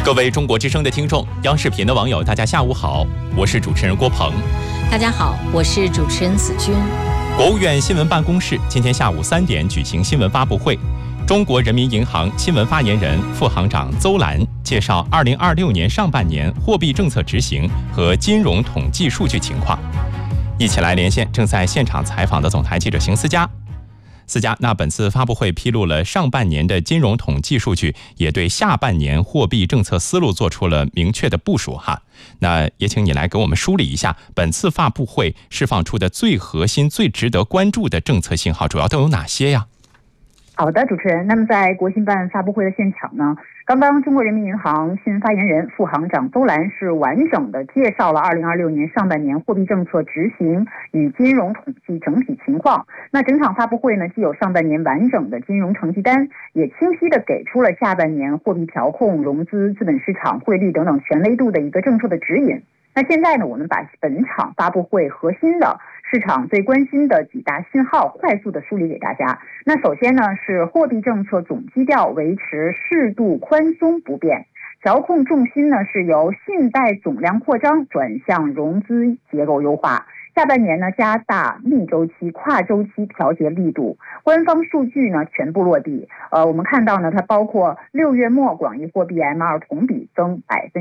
各位中国之声的听众，央视频的网友，大家下午好，我是主持人郭鹏。 大家好，我是主持人子君。 国务院新闻办公室今天下午3点举行新闻发布会，中国人民银行新闻发言人、副行长邹兰介绍2026年上半年货币政策执行和金融统计数据情况。一起来连线正在现场采访的总台记者邢思佳。思佳，那本次发布会披露了上半年的金融统计数据，也对下半年货币政策思路做出了明确的部署哈。那也请你来给我们梳理一下本次发布会释放出的最核心、最值得关注的政策信号，主要都有哪些呀？ 好的，主持人。那么在国新办发布会的现场呢，刚刚中国人民银行新闻发言人、副行长邹兰是完整的介绍了2026年上半年货币政策执行与金融统计整体情况。那整场发布会呢，既有上半年完整的金融成绩单，也清晰的给出了下半年货币调控、融资、资本市场、汇率等等全维度的一个政策的指引。那现在呢，我们把本场发布会核心的市场最关心的几大信号快速的梳理给大家。那首先呢，是货币政策总基调维持适度宽松不变，调控重心呢是由信贷总量扩张转向融资结构优化。下半年呢，加大逆周期、跨周期调节力度。官方数据呢全部落地。我们看到呢，它包括6月末广义货币 M2 同比增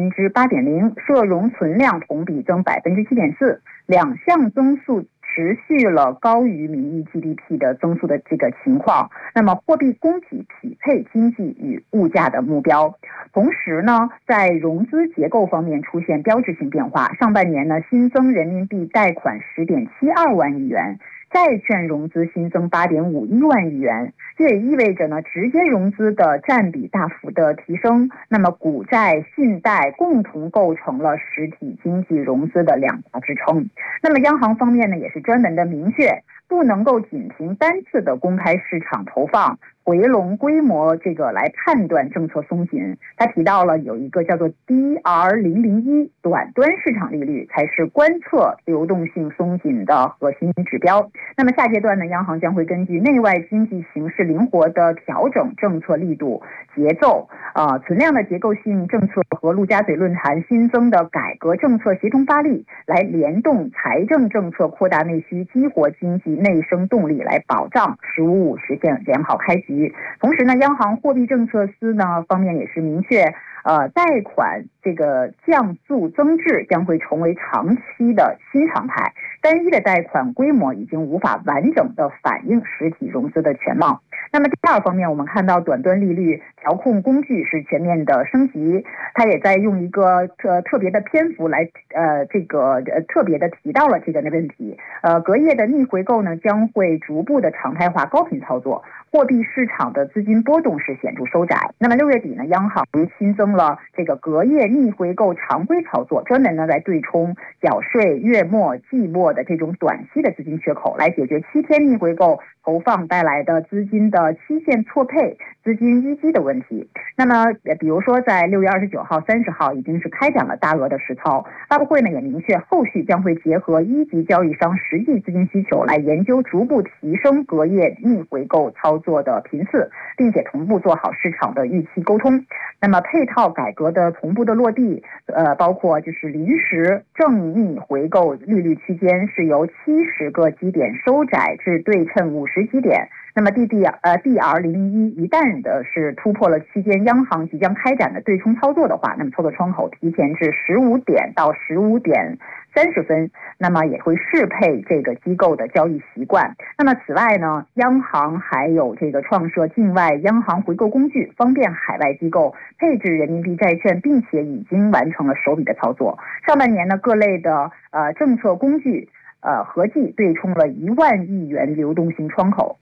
8.0%，社融存量同比增7.4%，两项增速持续了高于名义 GDP 的增速的这个情况。那么货币供给匹配经济与物价的目标。同时呢，在融资结构方面出现标志性变化。上半年呢，新增人民币贷款10.72万亿元，债券融资新增8.51万亿元。这也意味着呢，直接融资的占比大幅的提升。那么股债、信贷共同构成了实体经济融资的两大支撑。那么央行方面呢，也是专门的明确，不能够仅凭单次的公开市场投放、回笼规模这个来判断政策松紧。他提到了有一个叫做 DR001 短端市场利率才是观测流动性松紧的核心指标。那么下阶段呢，央行将会根据内外经济形势灵活的调整政策力度、节奏。存量的结构性政策和陆家嘴论坛新增的改革政策协同发力，来联动财政政策扩大内需，激活经济内生动力，来保障“十五五”实现良好开局。同时呢，央行货币政策司呢方面也是明确，贷款这个降速增质将会成为长期的新常态。单一的贷款规模已经无法完整的反映实体融资的全貌。那么第二方面，我们看到短端利率调控工具是全面的升级，它也在用一个特别的篇幅来特别的提到了这个的问题。隔夜的逆回购呢将会逐步的常态化高频操作，货币市场的资金波动是显著收窄。那么6月底呢，央行新增了这个隔夜逆回购常规操作，专门呢来对冲缴税月末、季末的这种短期的资金缺口，来解决7天逆回购投放带来的资金的期限错配、资金淤积的问题。那么比如说在6月29号、30号已经是开展了大额的实操。发布会呢也明确，后续将会结合一级交易商实际资金需求，来研究逐步提升隔夜逆回购操作的频次，并且同步做好市场的预期沟通。那么配套改革的同步的落地，包括就是临时正逆回购利率区间是由70个基点收窄至对称50基点。那么DR001 一旦的是突破了区间，央行即将开展的对冲操作的话，那么操作窗口提前至15点到15点30分，那么也会适配这个机构的交易习惯。那么此外呢，央行还有这个创设境外央行回购工具，方便海外机构配置人民币债券，并且已经完成了首笔的操作。上半年呢，各类的政策工具合计对冲了1万亿元流动性窗口。